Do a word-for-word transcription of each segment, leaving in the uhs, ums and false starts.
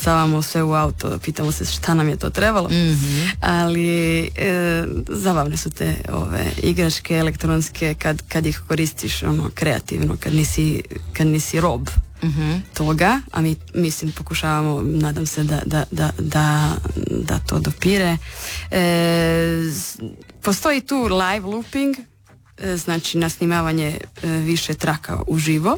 ukrcavamo sve u auto, pitamo se šta nam je to trebalo, mm-hmm. ali e, zabavne su te ove igračke elektronske kad, kad ih koristiš ono kreativno, kad nisi, kad nisi rob mm-hmm. toga, a mi mislim pokušavamo, nadam se da, da, da, da, da to dopire. E, postoji tu live looping, e, znači nasnimavanje e, više traka uživo.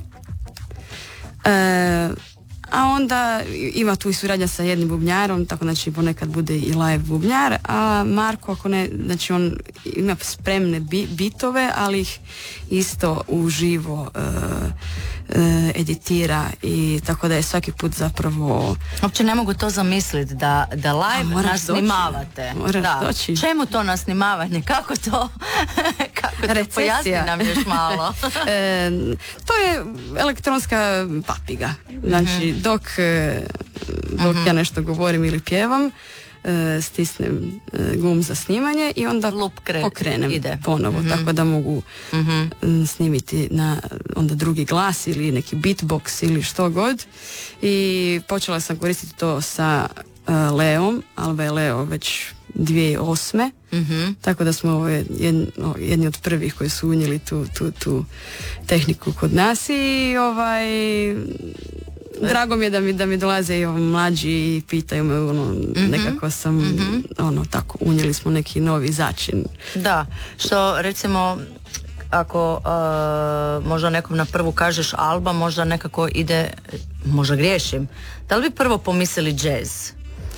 E, a onda ima tu i suradnja sa jednim bubnjarom, tako znači ponekad bude i live bubnjar, a Marko ako ne, znači on ima spremne bi, bitove, ali ih isto uživo e, e, editira i tako da je svaki put zapravo... Uopće ne mogu to zamisliti da, da live nasnimavate. Moraš da. doći. Čemu to nasnimavanje? Kako to? Kako to? Pojasni nam još malo. e, to je elektronska papiga. Znači mm-hmm. dok, dok mm-hmm. ja nešto govorim ili pjevam, stisnem gum za snimanje i onda Loop kre- pokrenem ide. ponovo, mm-hmm. tako da mogu mm-hmm. snimiti na onda drugi glas ili neki beatbox ili što god. I počela sam koristiti to sa uh, Leom, Alba je Leo već dvije tisuće osme. Mm-hmm. Tako da smo ovo jedni, jedni od prvih koji su unijeli tu, tu, tu tehniku kod nas i ovaj... Drago mi je da mi, da mi dolaze i mlađi i pitaju me, ono, mm-hmm. nekako sam, mm-hmm. ono, tako, unijeli smo neki novi začin. Da, što recimo, ako uh, možda nekom na prvu kažeš Alba, možda nekako ide, možda griješim, da li bi prvo pomislili jazz?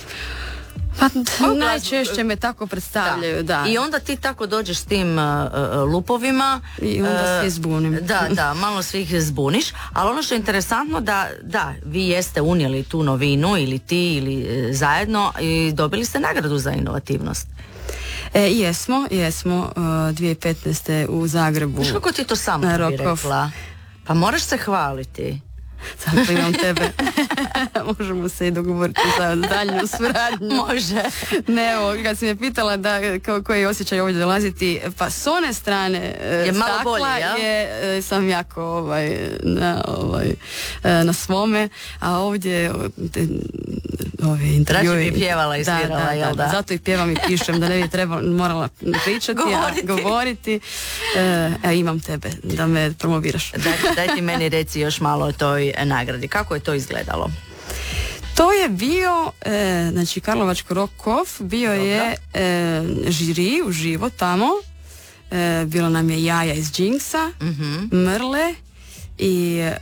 Pa najčešće me tako predstavljaju, da. da. I onda ti tako dođeš s tim uh, lupovima. I onda se zbunim. Da, da, malo svih zbuniš. Ali ono što je interesantno da, da, vi jeste unijeli tu novinu ili ti ili e, zajedno i dobili ste nagradu za inovativnost. E, jesmo, jesmo, uh, dvije tisuće petnaeste u Zagrebu. Znaš kako ti to samo bi rekla? Pa moraš se hvaliti. Zato imam tebe. Možemo se i dogovoriti za daljnju suradnju. Može. Ne, evo, kad si me pitala da ko, koji je osjećaj ovdje dolaziti, pa s one strane je stakla malo bolje, ja? je, sam jako ovaj, na, ovaj, na svome, a ovdje te, ove intervjue... Rađe bi pjevala i svirala, da, jel da, da? Zato i pjevam i pišem, da ne bi trebala, morala pričati, govoriti. a govoriti. E, a imam tebe, da me promoviraš. Daj, daj ti meni reci još malo o toj nagradi. Kako je to izgledalo? To je bio, e, znači Karlovačko Rock Off, bio Dobro. je e, žiri uživo tamo, e, bilo nam je Jaja iz Jinxa, mm-hmm. Mrle i e,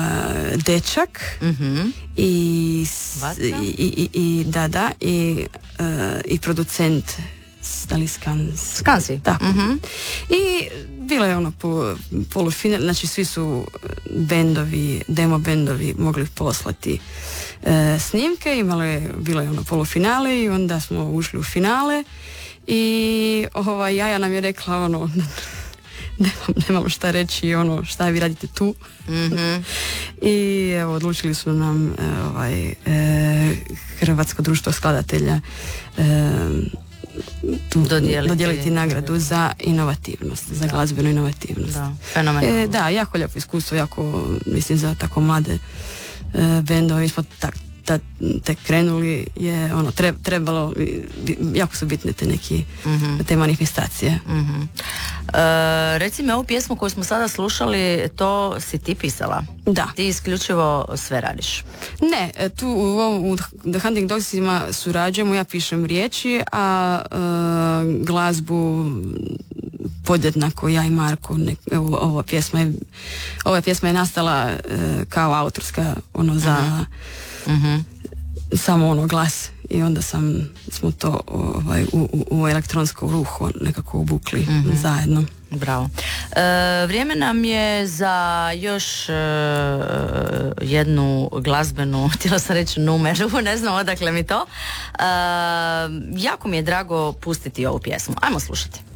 Dečak mm-hmm. i, i, i, i da da i, e, i producent da li Skans? Skansi. Tako. Mm-hmm. I bilo je ono po, polufinal, znači svi su bendovi, demo bendovi mogli poslati e, snimke, imalo je, bilo je ono polufinale i onda smo ušli u finale i ova Jaja nam je rekla ono nemam, nemam šta reći, ono šta vi radite tu. Mm-hmm. I evo odlučili su nam e, ovaj e, Hrvatsko društvo skladatelja e, tu dodijeliti, dodijeliti nagradu za inovativnost, za da. glazbenu inovativnost. Da, fenomenalno. E, da, jako lijepo iskustvo, jako, mislim, za tako mlade e, bendove. Mi smo tak, ta, tek krenuli, je ono, treb, trebalo, jako su bitne te neki, mm-hmm. te manifestacije. Mm-hmm. E, reci mi, ovu pjesmu koju smo sada slušali, to si ti pisala? Da. Ti isključivo sve radiš? Ne, tu u, u The Hunting Dogsima surađujemo, ja pišem riječi, a e, glazbu podjednako ja i Marko. Ne, evo, ova pjesma je ova pjesma je nastala e, kao autorska, ono za mm-hmm. samo ono glas i onda sam smo to ovaj, u, u, u elektronsku ruhu nekako obukli mm-hmm. zajedno. Bravo. E, vrijeme nam je za još e, jednu glazbenu, htjela sam reći numeru, ne znam odakle mi to. E, jako mi je drago pustiti ovu pjesmu. Ajmo slušati.